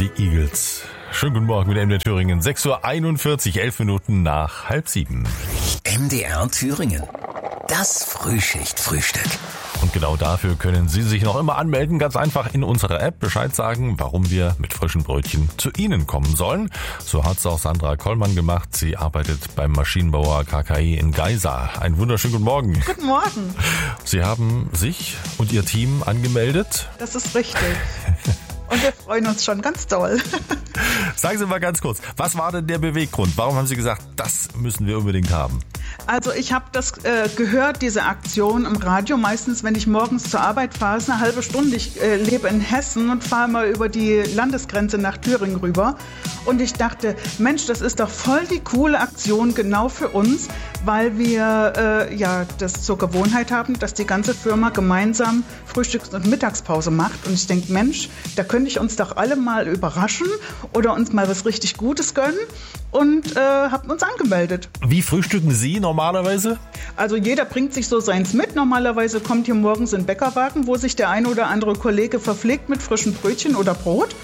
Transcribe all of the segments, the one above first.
die Eagles. Schönen guten Morgen mit MDR Thüringen. 6:41 Uhr, 11 Minuten nach 6:30. MDR Thüringen. Das Frühschichtfrühstück. Und genau dafür können Sie sich noch immer anmelden. Ganz einfach in unserer App Bescheid sagen, warum wir mit frischen Brötchen zu Ihnen kommen sollen. So hat es auch Sandra Kollmann gemacht. Sie arbeitet beim Maschinenbauer KKI in Geisa. Einen wunderschönen guten Morgen. Guten Morgen. Sie haben sich und Ihr Team angemeldet. Das ist richtig. Und wir freuen uns schon ganz doll. Sagen Sie mal ganz kurz, was war denn der Beweggrund? Warum haben Sie gesagt, das müssen wir unbedingt haben? Also ich habe das gehört, diese Aktion im Radio, meistens wenn ich morgens zur Arbeit fahre, ist eine halbe Stunde. Ich lebe in Hessen und fahre mal über die Landesgrenze nach Thüringen rüber. Und ich dachte, Mensch, das ist doch voll die coole Aktion genau für uns, weil wir das zur Gewohnheit haben, dass die ganze Firma gemeinsam Frühstücks- und Mittagspause macht. Und ich denke, Mensch, da könnte ich uns doch alle mal überraschen oder uns mal was richtig Gutes gönnen und haben uns angemeldet. Wie frühstücken Sie normalerweise? Also jeder bringt sich so seins mit. Normalerweise kommt hier morgens ein Bäckerwagen, wo sich der eine oder andere Kollege verpflegt mit frischen Brötchen oder Brot.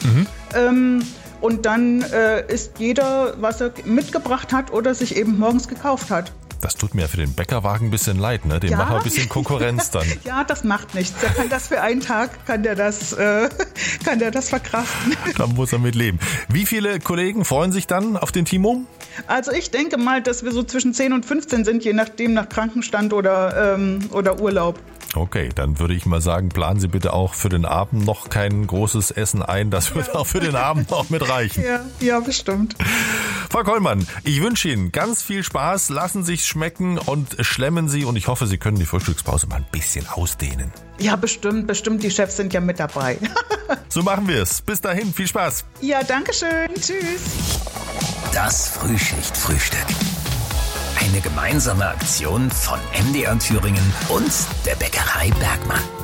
Und dann isst jeder, was er mitgebracht hat oder sich eben morgens gekauft hat. Das tut mir für den Bäckerwagen ein bisschen leid, ne? Dem machen wir ein bisschen Konkurrenz dann. Ja, das macht nichts. Der kann das für einen Tag, kann der das verkraften. Da muss er mit leben. Wie viele Kollegen freuen sich dann auf den Timo? Also ich denke mal, dass wir so zwischen 10 und 15 sind, je nachdem nach Krankenstand oder Urlaub. Okay, dann würde ich mal sagen, planen Sie bitte auch für den Abend noch kein großes Essen ein. Das wird auch für den Abend noch mit reichen. Ja, bestimmt. Frau Kollmann, ich wünsche Ihnen ganz viel Spaß. Lassen Sie es schmecken und schlemmen Sie. Und ich hoffe, Sie können die Frühstückspause mal ein bisschen ausdehnen. Ja, bestimmt. Die Chefs sind ja mit dabei. So machen wir es. Bis dahin, viel Spaß. Ja, danke schön. Tschüss. Das Frühschichtfrühstück. Eine gemeinsame Aktion von MDR Thüringen und der Bäckerei Bergmann.